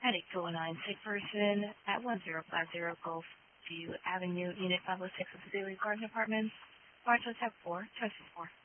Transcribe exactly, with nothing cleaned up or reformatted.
at eight two nine Sick Person at one zero five zero Gulf View Avenue, Unit five oh six of the Daily Garden Apartments, Marshall Tech four, Texas four.